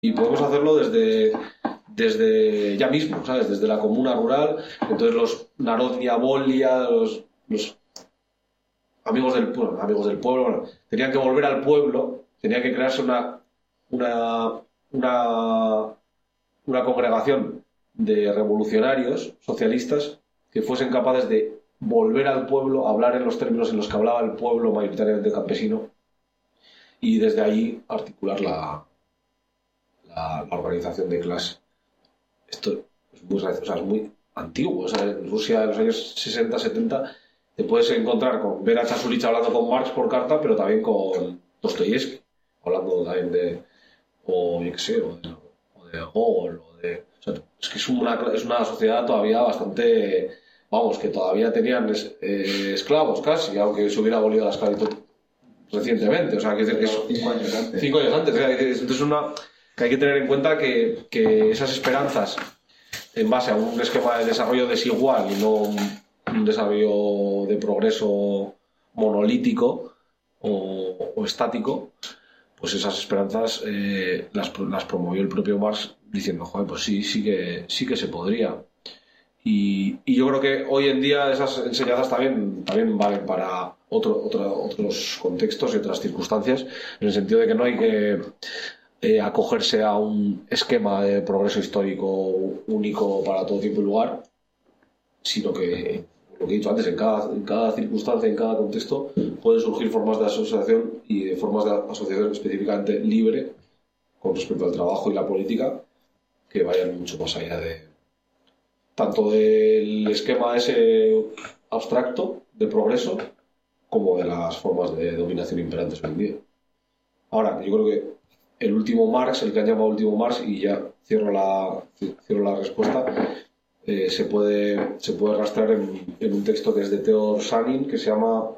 y podemos hacerlo desde ya mismo, ¿sabes? Desde la comuna rural. Entonces los Narodnia Bolia, los amigos del pueblo, bueno, tenían que volver al pueblo, tenía que crearse una, una, una congregación de revolucionarios socialistas que fuesen capaces de volver al pueblo, hablar en los términos en los que hablaba el pueblo mayoritariamente campesino y desde ahí articular la organización de clase. Esto es muy, o sea, es muy antiguo. O sea, en Rusia de los años 60, 70 te puedes encontrar con Vera Chasulich hablando con Marx por carta, pero también con Dostoyevsky, hablando también de, o yo qué sé, o de Gogol, o sea, es que es una sociedad todavía bastante, vamos, que todavía tenían esclavos casi, aunque se hubiera abolido la esclavitud recientemente, o sea, que, que es 5 años antes. 5 años antes, o sea, entonces que hay que tener en cuenta que esas esperanzas en base a un esquema de desarrollo desigual y no un desarrollo de progreso monolítico o estático, pues esas esperanzas las promovió el propio Marx diciendo, joder, pues sí que se podría. Y yo creo que hoy en día esas enseñanzas también valen para otros contextos y otras circunstancias, en el sentido de que no hay que acogerse a un esquema de progreso histórico único para todo tiempo y lugar, sino que, lo que he dicho antes, en cada circunstancia, en cada contexto, pueden surgir formas de asociación y de formas de asociación específicamente libre con respecto al trabajo y la política que vayan mucho más allá de tanto del esquema ese abstracto de progreso como de las formas de dominación imperantes hoy en día. Ahora, yo creo que el último Marx, el que han llamado último Marx, y ya cierro la respuesta, se puede rastrear en un texto que es de Theodor Sanin, que se llama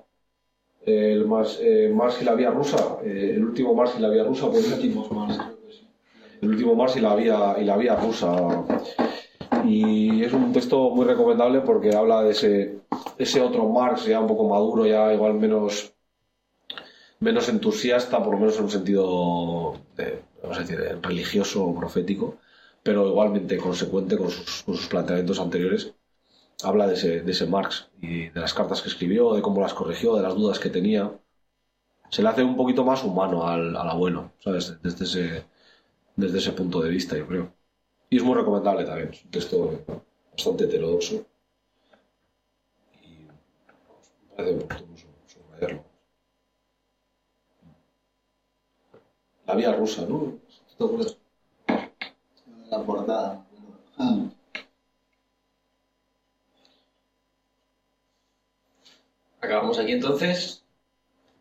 Marx y la vía rusa, el último Marx y la vía rusa, pues, el último Marx y la vía rusa. Y es un texto muy recomendable porque habla de ese otro Marx ya un poco maduro, ya igual menos entusiasta, por lo menos en un sentido vamos a decir, religioso o profético, pero igualmente consecuente con sus planteamientos anteriores. Habla de ese Marx y de las cartas que escribió, de cómo las corrigió, de las dudas que tenía. Se le hace un poquito más humano al abuelo, ¿sabes? Desde ese punto de vista, yo creo. Y es muy recomendable también, es un texto bastante heterodoxo y me parece oportuno subrayarlo. La vía rusa, ¿no? ¿Te acuerdas? La portada. Acabamos aquí entonces.